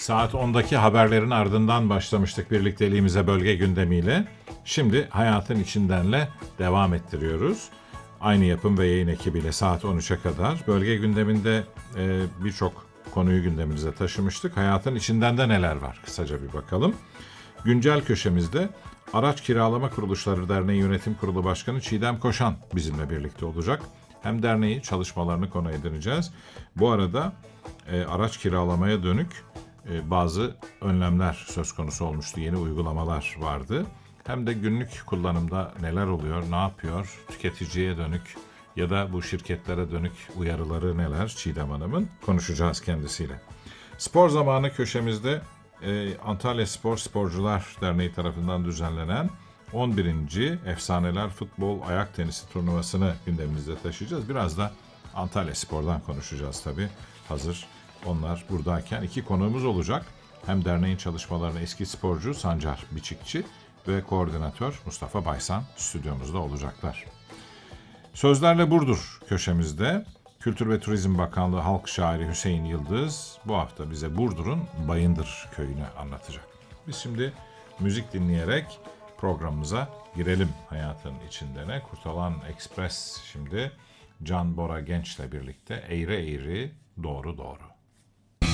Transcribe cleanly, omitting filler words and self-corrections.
Saat 10'daki haberlerin ardından başlamıştık birlikteliğimize bölge gündemiyle. Şimdi hayatın içindenle devam ettiriyoruz. Aynı yapım ve yayın ekibiyle saat 13'e kadar bölge gündeminde birçok konuyu gündemimize taşımıştık. Hayatın içinden de neler var kısaca bir bakalım. Güncel köşemizde Araç Kiralama Kuruluşları Derneği Yönetim Kurulu Başkanı Çiğdem Koşan bizimle birlikte olacak. Hem derneği çalışmalarını konu edineceğiz. Bu arada araç kiralamaya dönük bazı önlemler söz konusu olmuştu. Yeni uygulamalar vardı. Hem de günlük kullanımda neler oluyor, ne yapıyor, tüketiciye dönük ya da bu şirketlere dönük uyarıları neler Çiğdem Hanım'ın konuşacağız kendisiyle. Spor zamanı köşemizde Antalya Spor Sporcular Derneği tarafından düzenlenen 11. Efsaneler Futbol Ayak Tenisi turnuvasını gündemimizde taşıyacağız. Biraz da Antalya Spor'dan konuşacağız tabii. Hazır onlar buradayken iki konuğumuz olacak. Hem derneğin çalışmalarına eski sporcu Sancar Biçikçi ve koordinatör Mustafa Baysan stüdyomuzda olacaklar. Sözlerle Burdur köşemizde Kültür ve Turizm Bakanlığı Halk Şairi Hüseyin Yıldız bu hafta bize Burdur'un Bayındır köyünü anlatacak. Biz şimdi müzik dinleyerek programımıza girelim hayatın içindene. Kurtalan Ekspres şimdi Can Bora Genç'le birlikte Eğri Eğri Doğru Doğru.